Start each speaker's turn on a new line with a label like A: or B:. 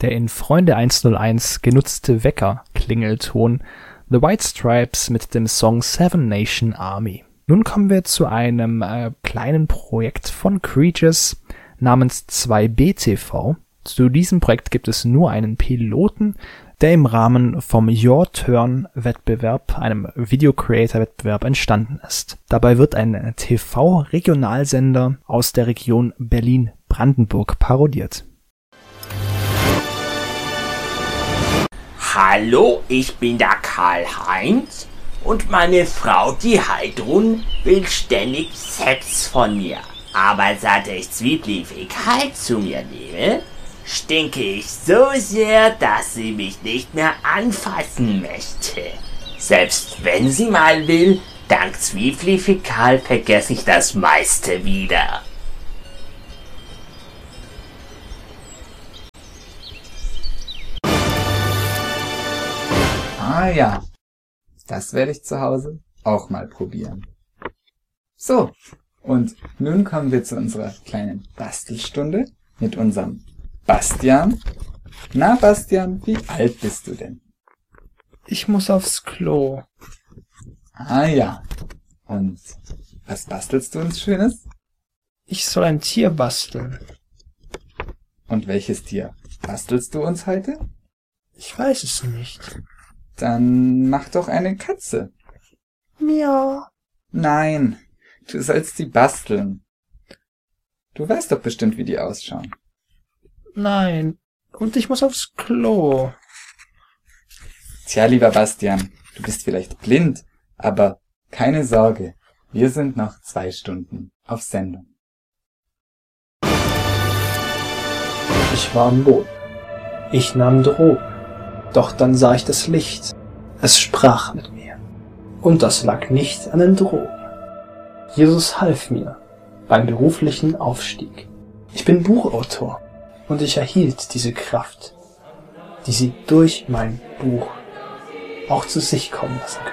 A: Der in Freunde 101 genutzte Wecker-Klingelton The White Stripes mit dem Song Seven Nation Army. Nun kommen wir zu einem kleinen Projekt von Creatures namens 2B-TV. Zu diesem Projekt gibt es nur einen Piloten, der im Rahmen vom Your Turn-Wettbewerb, einem Video-Creator-Wettbewerb, entstanden ist. Dabei wird ein TV-Regionalsender aus der Region Berlin-Brandenburg parodiert.
B: Hallo, ich bin der Karl-Heinz und meine Frau, die Heidrun, will ständig Sex von mir. Aber seit ich Zwiebeln-Fähigkeit zu mir nehme, stinke ich so sehr, dass sie mich nicht mehr anfassen möchte. Selbst wenn sie mal will, dank Zwiebeln-Fäkal vergesse ich das meiste wieder.
C: Ah ja, das werde ich zu Hause auch mal probieren. So, und nun kommen wir zu unserer kleinen Bastelstunde mit unserem Bastian. Na Bastian, wie alt bist du denn?
A: Ich muss aufs Klo.
C: Ah ja, und was bastelst du uns Schönes?
A: Ich soll ein Tier basteln.
C: Und welches Tier bastelst du uns heute?
A: Ich weiß es nicht.
C: Dann mach doch eine Katze.
A: Miau.
C: Nein, du sollst sie basteln. Du weißt doch bestimmt, wie die ausschauen.
A: Nein, und ich muss aufs Klo.
C: Tja, lieber Bastian, du bist vielleicht blind, aber keine Sorge, wir sind noch 2 Stunden auf Sendung.
D: Ich war am Boden. Ich nahm Drogen. Doch dann sah ich das Licht. Es sprach mit mir. Und das lag nicht an den Drogen. Jesus half mir beim beruflichen Aufstieg. Ich bin Buchautor und ich erhielt diese Kraft, die sie durch mein Buch auch zu sich kommen lassen können.